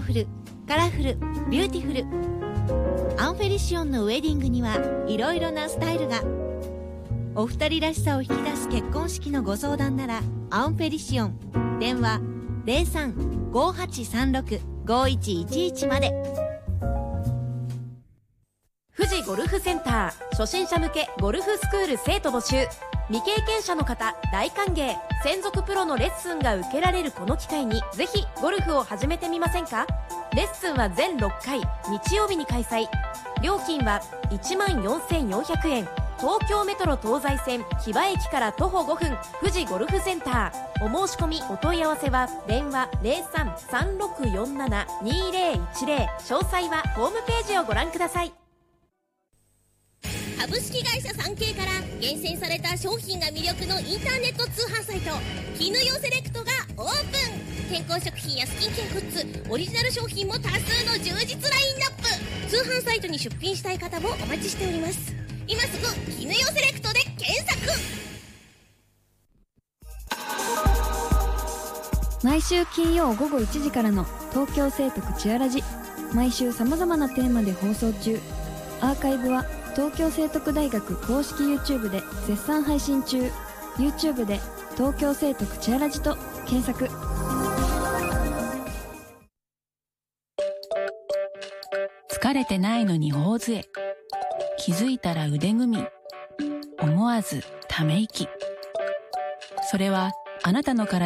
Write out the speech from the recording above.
フル、カラフル、ビューティフル。アンフェリシオンのウェディングにはいろいろなスタイルが。お二人らしさを引き出す結婚式のご相談ならアンフェリシオン。電話 03-5836-5111 まで。 富士ゴルフセンター初心者向けゴルフスクール生徒募集。未経験者の方大歓迎。専属プロのレッスンが受けられるこの機会にぜひゴルフを始めてみませんか。レッスンは全6回日曜日に開催。料金は14,400円。東京メトロ東西線木場駅から徒歩5分。富士ゴルフセンター。お申し込みお問い合わせは電話 03-3647-2010。詳細はホームページをご覧ください。 株式会社サンケイから厳選された商品が魅力のインターネット通販サイト絹代セレクトがオープン。健康食品やスキンケアグッズ、オリジナル商品も多数の充実ラインナップ。通販サイトに出品したい方もお待ちしております。今すぐ絹代セレクトで検索。 毎週金曜午後1時からの東京聖徳チアラジ。毎週さまざまなテーマで放送中。アーカイブは東京聖徳大学公式 YouTube で絶賛配信中。 YouTube で東京聖徳チアラジと検索。 疲れてないのに大勢、気づいたら腕組み、思わずため息。それはあなたの体